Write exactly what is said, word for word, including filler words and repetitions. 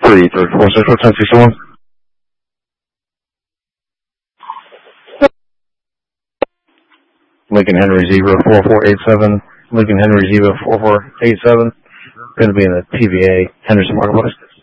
three three four Central ten sixty-one. Lincoln Henry zero four four eight seven. Lincoln Henry zero four four eight seven. Going to be in the T V A Henderson Marketplace.